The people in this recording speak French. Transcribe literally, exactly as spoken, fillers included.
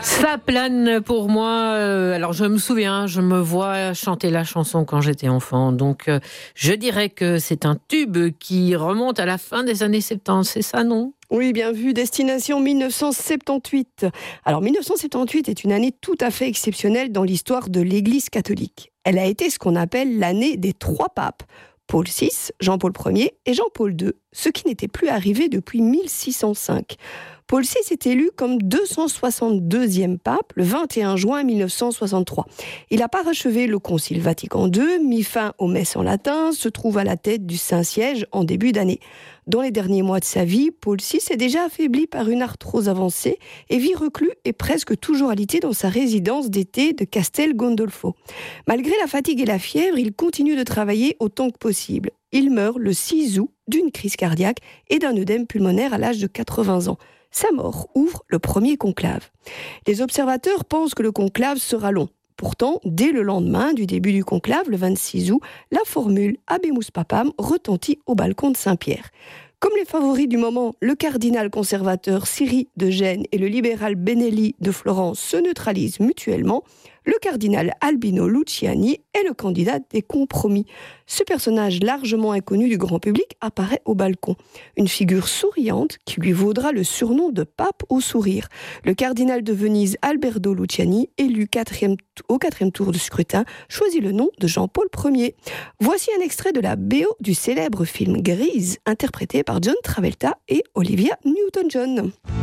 Ça plane pour moi. Euh, alors je me souviens, je me vois chanter la chanson quand j'étais enfant. Donc euh, je dirais que c'est un tube qui remonte à la fin des années soixante-dix. C'est ça, non ? Oui, bien vu, destination dix-neuf cent soixante-dix-huit. Alors dix-neuf cent soixante-dix-huit est une année tout à fait exceptionnelle dans l'histoire de l'Église catholique. Elle a été ce qu'on appelle l'année des trois papes. Paul six, Jean-Paul Ier et Jean-Paul deux, ce qui n'était plus arrivé depuis mille six cent cinq. Paul six est élu comme deux cent soixante-deuxième pape le vingt et un juin mille neuf cent soixante-trois. Il a parachevé le Concile Vatican deux, mis fin aux messes en latin, se trouve à la tête du Saint-Siège en début d'année. Dans les derniers mois de sa vie, Paul six est déjà affaibli par une arthrose avancée et vit reclus et presque toujours alité dans sa résidence d'été de Castel Gandolfo. Malgré la fatigue et la fièvre, il continue de travailler autant que possible. Il meurt le six août d'une crise cardiaque et d'un œdème pulmonaire à l'âge de quatre-vingts ans. Sa mort ouvre le premier conclave. Les observateurs pensent que le conclave sera long. Pourtant, dès le lendemain du début du conclave, le vingt-six août, la formule « Habemus Papam » retentit au balcon de Saint-Pierre. Comme les favoris du moment, le cardinal conservateur Siri de Gênes et le libéral Benelli de Florence se neutralisent mutuellement, le cardinal Albino Luciani est le candidat des compromis. Ce personnage largement inconnu du grand public apparaît au balcon. Une figure souriante qui lui vaudra le surnom de pape au sourire. Le cardinal de Venise Alberto Luciani, élu quatrième, au quatrième tour du scrutin, choisit le nom de Jean-Paul Ier. Voici un extrait de la B O du célèbre film Grise, interprété par John Travolta et Olivia Newton-John.